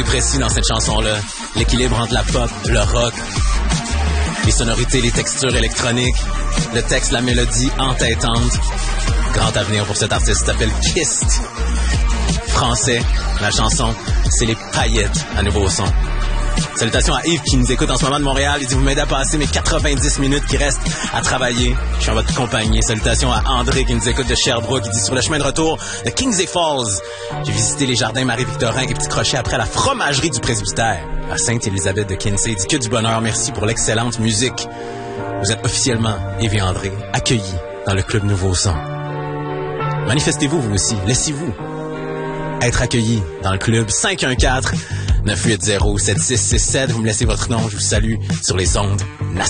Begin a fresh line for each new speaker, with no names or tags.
Précis dans cette chanson-là. L'équilibre entre la pop, le rock, les sonorités, les textures électroniques, le texte, la mélodie entêtante. Grand avenir pour cet artiste, s'appelle Kist. Français, la chanson, c'est les paillettes à nouveau son. Salutations à Yves qui nous écoute en ce moment de Montréal. Il dit vous m'aidez à passer mes 90 minutes qui restent à travailler. Je suis en votre compagnie. Salutations à André qui nous écoute de Sherbrooke. Il dit sur le chemin de retour de Kingsley Falls, j'ai visité les jardins Marie-Victorin et Petit Crochet après la fromagerie du presbytère à Sainte-Élisabeth de Kinsey. Il dit que du bonheur. Merci pour l'excellente musique. Vous êtes officiellement, Yves et André, accueillis dans le Club Nouveau Son. Manifestez-vous vous aussi. Laissez-vous être accueillis dans le club 514-980-7667. Vous me laissez votre nom. Je vous salue sur les ondes nationales.